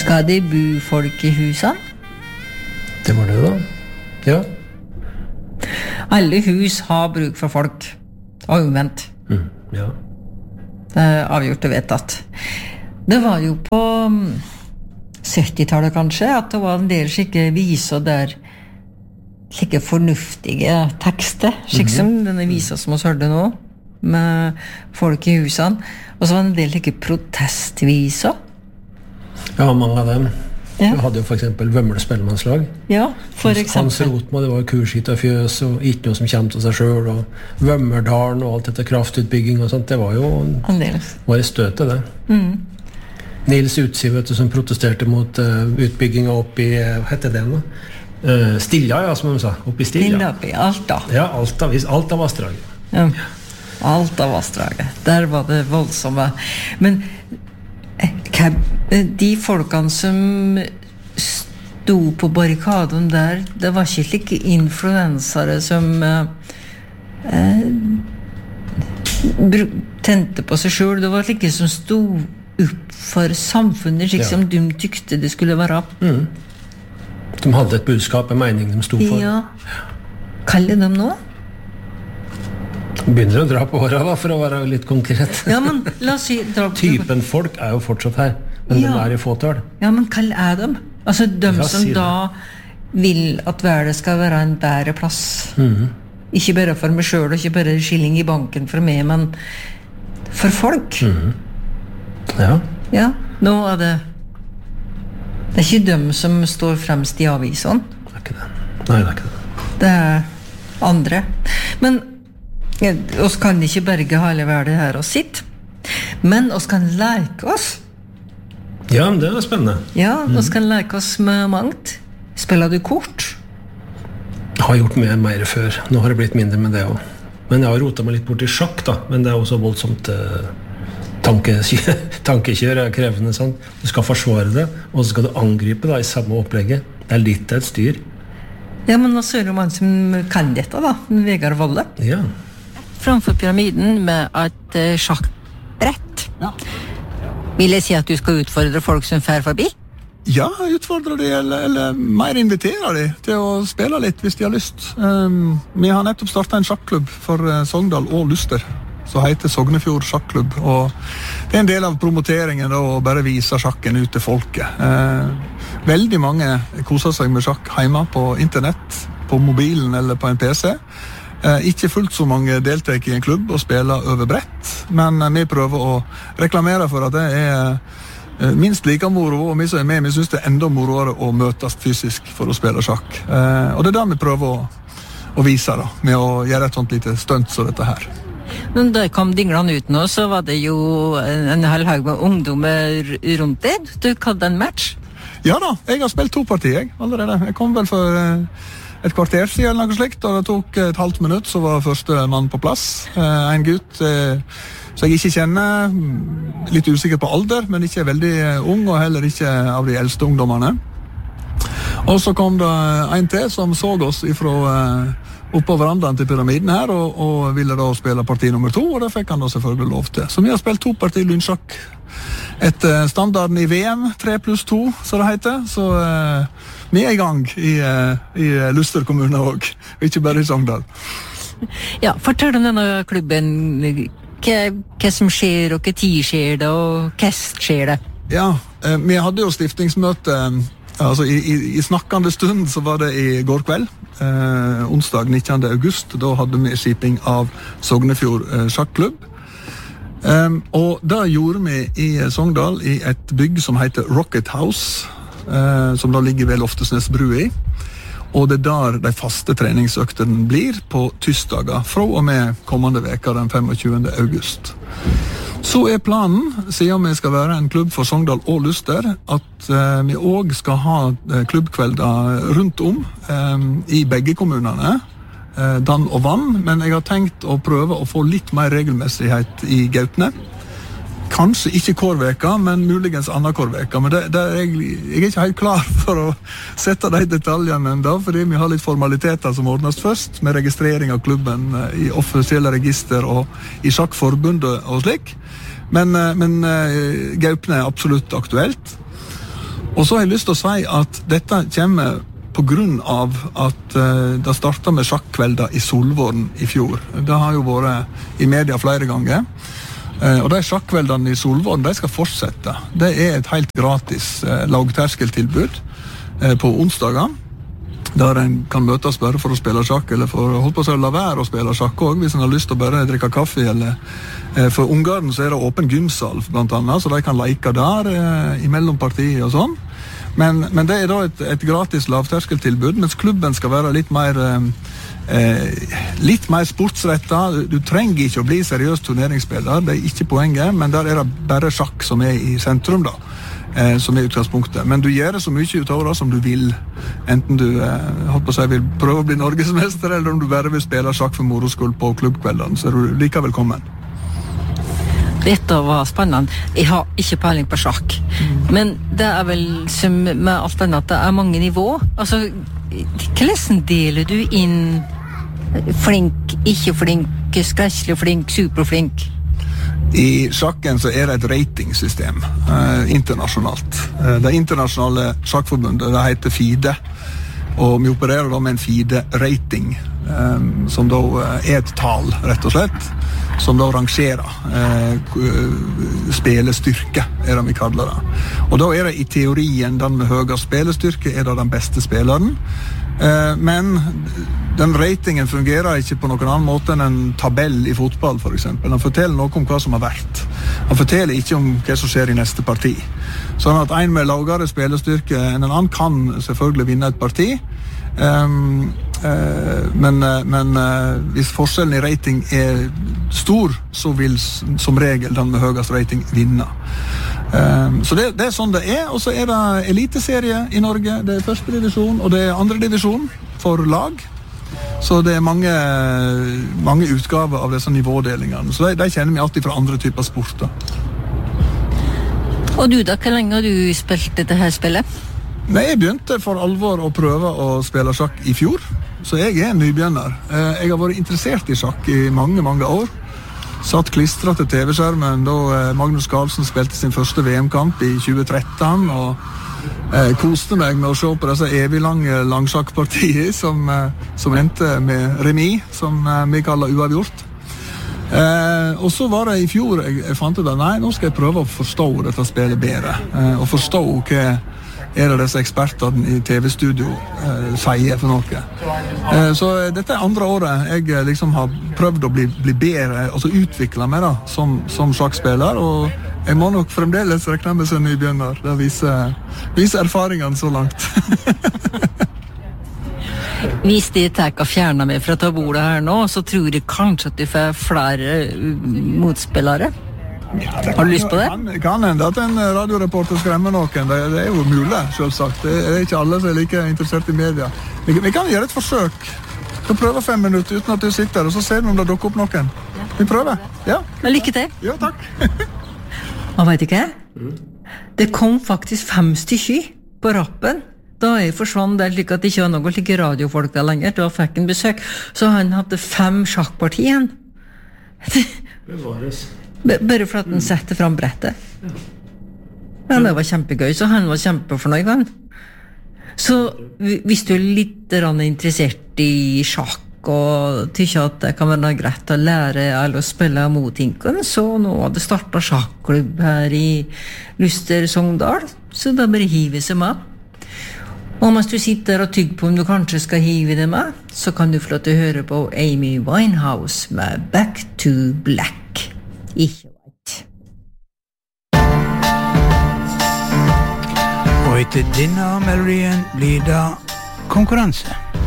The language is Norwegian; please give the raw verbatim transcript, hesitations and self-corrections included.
Skal det bo folk I husene? Det var det da. Ja. Alle hus har bruk for folk, og omvendt. Mm, ja. Det er avgjort og vedtatt. Det var jo på syttitallet kanskje, at det var en del skikke viser der skikke fornuftige tekster, skikke mm-hmm. som denne visa som vi hørte nå, med folk I husene. Og så var det en del skikke protestviser. Ja, mange av dem. Ja. Vi hadde jo for eksempel Vømle spellemannslag. Ja, for eksempel. Hans Rotmo, det var kurskitt og fjøs, og ikke noe som kom til seg selv, og Vømmerdalen og alt dette kraftutbygging og sånt, det var jo Andeles. Var I støtet det. Mm. Nils Utsi, vet du, som protesterte mot uh, utbygginga opp I, hva heter det nå? Uh, Stilla, ja, som de sa. Opp I Stilla. Stilla opp I Alta. Ja, Alta, Alta Vassdraget. Ja, Alta Vassdraget. Der var det voldsomme. Men de folkene som sto på barrikaden der, det var ikke like influensere som uh, uh, tente på seg selv. Det var like som sto upp for samfunnet, slik ja. Som de tykte det skulle være. Mm. De hadde et budskap, en mening de stod for. Ja. Kaller de nå? Begynner å dra på håret da, for å være litt konkret. Ja, men la oss si... Typen folk er jo fortsatt her, men ja. De er I fåtall. Ja, men hva er de? Altså, de ja, som da vil at verden skal være en bedre plass. Mm. Ikke bare for meg selv, og ikke bare skilling I banken for meg, men for folk. Mm. Ja. Ja, nå er det det er ikke dem som står fremst I avisen. Det er ikke det. Nei, det er ikke det. Det er andre. Men oss kan ikke berge hele verden her og sitt. Men oss kan leke oss. Ja, det er spennende. Ja, oss kan leke oss med mangt. Spiller du kort? Jeg har gjort mer, mer før. Nå har det blitt mindre med det også. Men jeg har rotet meg litt bort I sjakk da. Men det er også voldsomt... Uh, tankekjør er krevende sånn. Du skal forsvare det, og så skal du angripe da I samme opplegget. Det er litt et styr. Ja, men nå ser du man som kan dette da, Vegard Volle. Ja. Framfor pyramiden med et uh, sjakkbrett. Ja. Vil jeg si at du skal utfordre folk som fer forbi? Ja, utfordre de, eller, eller mer invitere de til å spille litt hvis de har lyst. Um, vi har nettopp startet en sjakklubb for uh, Sogndal og Luster. Så heter Sognefjord sjakklubb, og det er en del av promoteringen da, å bare vise sjakken ut til folket. Eh, veldig mange koser seg med sjakk hjemme på internett, på mobilen eller på en PC. Eh, ikke fullt så mange deltar I en klubb og spiller over brett, men eh, vi prøver å reklamere for at det er eh, minst like moro, og vi som er med, vi synes det er enda moroere å møtes fysisk for å spille sjakk. Eh, og det er det vi prøver å, å vise da, med å gjøre et sånt lite stunt som dette her. Men da kom dinglene ut nå, så var det jo en, en hel haug med ungdommer rundt det. Du hadde en match? Ja da, jeg har spilt to partier jeg, allerede. Jeg kom vel for eh, et kvarter siden eller noe slikt, og det tok et halvt minutt, så var første mann på plass. Eh, en gutt eh, som jeg ikke kjenner, litt usikker på alder, men ikke veldig ung, og heller ikke av de eldste ungdommene. Og så kom det en til som så oss ifra... Eh, oppe på verandaen til pyramiden her, og, og ville da spille parti nummer to, og det fikk han da selvfølgelig lov til. Så vi har spilt to parti lynsjakk etter standarden I V M, tre pluss to, så det heter. Så uh, vi er I gang I, uh, I Luster kommune også, ikke bare I Sogndal. Ja, fortell om denne klubben, hva, hva som skjer, og hva tid skjer det, og hva skjer det? Ja, uh, vi hadde jo stiftingsmøte, um, altså I, I, I snakkende stund så var det I går kveld, Eh, onsdag nittende august, da hadde vi skiping av Sognefjord eh, sjakklubb. Um, og da gjorde vi I Sogndal I et bygg som heter Rocket House, eh, som da ligger ved Loftesnes bru I. Og det er der de faste treningsøktene blir på tirsdager, fra og med kommende veka den tjuefemte august. Så er planen, siden vi skal være en klubb for Sogndal og Luster, at eh, vi også skal ha eh, klubbkvelder rundt om eh, I begge kommunene, eh, Dan og Vann, men jeg har tenkt å prøve å få litt mer regelmessighet I Gautne. Kanskje ikke kårveka, men muligens annen kårveka, men det, det er jeg, jeg er ikke helt klar for å sette de detaljene enda, fordi vi har litt formaliteter som ordnes først, med registrering av klubben eh, I offisielle register og I sjakkforbundet og slik. Men, men uh, Gaupne er absolutt aktuelt. Og så har jeg lyst til å si at dette kommer på grunn av at uh, det startet med sjakkvelder i Solvåren i fjor. Det har jo vært i media flere ganger. Uh, og de sjakkveldene i Solvåren, de skal fortsette. Det er et helt gratis uh, lavterskeltilbud uh, på onsdager, der en kan møtes bare for å spille sjakk, eller for å holde på seg å la være å spille sjakk også, hvis en har lyst til å bare drikke kaffe, eller uh, for ungene så er det åpen gymsal, blant annet, så de kan leke der uh, i mellompartiet og sånn. Men, men det er da et, et gratis lavterskeltilbud, mens klubben skal være litt mer eh, litt mer sportsrettet. Du, du trenger ikke å bli seriøs turneringsspiller, det er ikke poenget, men der er det bare sjakk som er i sentrum da, eh, som er utgangspunktet. Men du gjør det så mye utover det som du vil, enten du eh, holdt på å si, vil prøve å bli norgesmester, eller om du bare vil spille sjakk for moroskuld på klubbkveldene, så er du like velkommen. Dette var spennende. Jeg har ikke peiling på sjakk. Men det er vel som med alt annet, at det er mange nivå. Altså, hvordan deler du inn flink, ikke flink, skresselig flink, superflink? I sjakken så er det et ratingsystem, eh, internasjonalt. Eh, det internasjonale sjakkforbundet, det heter FIDE, og vi opererer da med en FIDE-rating, eh, som da er et tal, rett og slett, som da rangerer eh, spelestyrke, er det vi kaller det. Og da er det i teorien den med høyere spelestyrke er det den beste spilleren. Eh, men den ratingen fungerer ikke på noen annen måte enn en tabell i fotball, for eksempel. Den forteller noe om hva som har vært. Den forteller ikke om hva som skjer i neste parti. Sånn at en med lavere spelestyrke enn en annen kan selvfølgelig vinne et parti. Um, uh, men, uh, men uh, hvis forskjellen i rating er stor, så vil som regel den med høyest rating vinne. Um, så det, det er sånn det er. Og så er det eliteserie i Norge. Det er første divisjon, og det er andre divisjon for lag. Så det er mange, mange utgaver av disse nivådelingene. Så de, de kjenner vi alltid fra andre typer sporter. Og du da, hvor lenge har du spilt dette her spillet? Nei, jeg begynte for alvor å prøve å spille sjakk i fjor, så jeg er en nybegynner. Jeg har vært interessert i sjakk i mange, mange år. Satt klistret til T V-skjermen da Magnus Carlsen spilte sin første V M-kamp i tjue tretten, og jeg koste meg med å se på disse evig lange langsjakkpartier som, som endte med remis, som vi kaller uavgjort. Eh, og så var det i fjor jeg, jeg fant ut at nei, nå skal jeg prøve å forstå dette spillet bedre, eh, og forstå hva er det disse ekspertene i T V-studio eh, sier for noe. Eh, så dette er andre året jeg liksom har prøvd å bli, bli bedre, altså utvikle meg da, som, som sjakkspiller, og jeg må nok fremdeles rekne med som nybegynner. Det viser, viser erfaringene så langt. Hvis de tar og fjerner meg fra bordet her nå, så tror jeg kanskje at du får flere motspillere. Ja, har du lyst på det? Kan, kan hende at en radioreporter skremmer noen. Det, det er jo mulig, selvsagt. Det er ikke alle som er like interessert i media. Vi, vi kan gjøre et forsøk. Vi prøver fem minutter uten at du sitter der, og så ser vi om det dukker opp noen. Vi prøver. Ja. Men lykke til. Ja, takk. Og vet ikke, det kom faktisk fem stykker på rappen. Da jeg forsvann der slik at det ikke var noen slike radiofolk der lenger. Da fikk en besøk. Så han hadde fem sjakkpartier igjen. Bevares. Bare for at han sette fram brettet. Ja, det var kjempegøy, så han var kjempefornøyd, han. Så hvis du er litt interessert i sjakk, og tykker at det kan være greit å lære eller å spille mot Inken, så nå har det startet sjakklubb her i Luster Sogndal, så da bare hiver seg med. Og mens du sitter og tygger på om du kanskje skal hive det med, så kan du få lov til å høre på Amy Winehouse med Back to Black. Ikke vet. Og etter denne melodien blir det konkurranse.